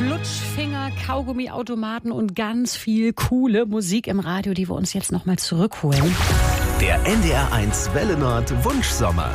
Flutschfinger, Kaugummiautomaten und ganz viel coole Musik im Radio, die wir uns jetzt nochmal zurückholen. Der NDR1 Welle Nord Wunschsommer.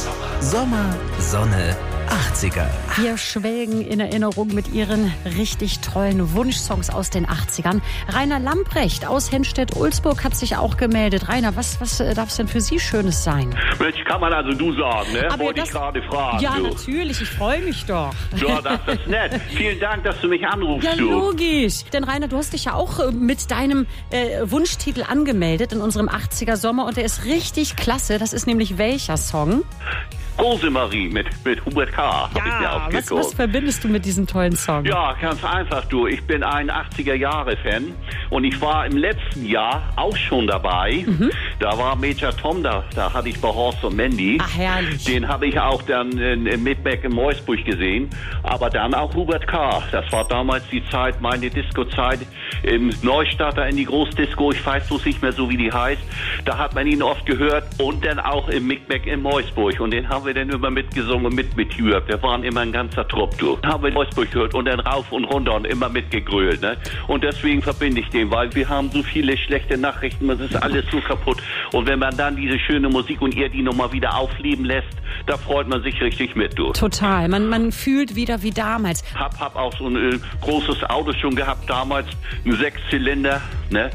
Sommer, Sonne, 80er. Wir schwelgen in Erinnerung mit ihren richtig tollen Wunschsongs aus den 80ern. Rainer Lamprecht aus Henstedt-Ulzburg hat sich auch gemeldet. Rainer, was darf es denn für Sie Schönes sein? Mensch, kann man also du sagen, ne? Aber Wollte ich gerade fragen. Ja, du. Natürlich, ich freue mich doch. Ja, das ist nett. Vielen Dank, dass du mich anrufst, Ja, du. logisch. Denn Rainer, du hast dich ja auch mit deinem Wunschtitel angemeldet in unserem 80er Sommer und der ist richtig klasse. Das ist nämlich welcher Song? Rosemarie mit Hubert K. hab ich mir Ja, was aufgeguckt. verbindest du mit diesem tollen Song? Ja, ganz einfach, du. Ich bin ein 80er-Jahre-Fan und ich war im letzten Jahr auch schon dabei. Da war Major Tom, da hatte ich bei Horst und Mandy. Ach, herrlich. Den habe ich auch dann in Midbeck in Meusburg gesehen. Aber dann auch Hubert K. Das war damals die Zeit, meine Disco-Zeit im Neustadter in die Großdisco. Ich weiß bloß nicht mehr so, wie die heißt. Da hat man ihn oft gehört und dann auch im Midbeck in Meusburg. Und den haben wir dann immer mitgesungen und mitgehört. Wir waren immer ein ganzer Trupp, du. Haben wir Meusburg gehört und dann rauf und runter und immer mitgegrölt, ne? Und deswegen verbinde ich den, weil wir haben so viele schlechte Nachrichten, es ist alles so kaputt. Und wenn man dann diese schöne Musik und ihr die nochmal wieder aufleben lässt, da freut man sich richtig mit, du. Total. Man fühlt wieder wie damals. Hab auch so ein großes Auto schon gehabt damals, ein 6-Zylinder, ne?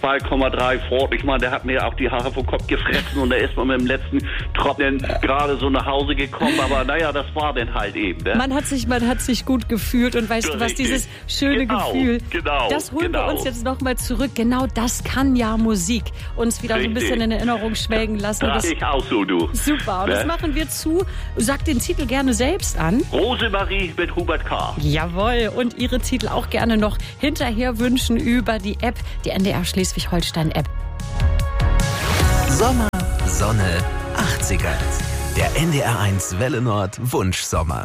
2,3 Ford. Ich meine, der hat mir auch die Haare vom Kopf gefressen und da ist man mit dem letzten Tropfen gerade so nach Hause gekommen. Aber naja, das war dann halt eben, ne? Man hat sich gut gefühlt und weißt du was, Richtig. dieses schöne Genau, Gefühl, genau, das holen wir genau. uns jetzt nochmal zurück. Genau das kann ja Musik. Uns wieder so ein Richtig. bisschen in Erinnerung schwelgen lassen. Das Das, ich auch so, du. super. Und das Ne? machen wir zu. Sag den Titel gerne selbst an. Rosemarie mit Hubert K. Jawohl. Und Ihre Titel auch gerne noch hinterher wünschen über die App, die NDR Schleswig-Holstein-App. Sommer, Sonne, 80er. Der NDR1 Welle Nord Wunschsommer.